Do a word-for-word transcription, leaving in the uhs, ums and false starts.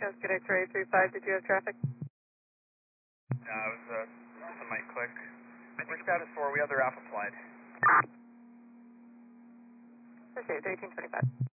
Coast Good X-ray three five, did you have traffic? No, I was, uh, just a mic click. We're status four, we have the Alpha flight. Appreciate it, thirteen twenty-five.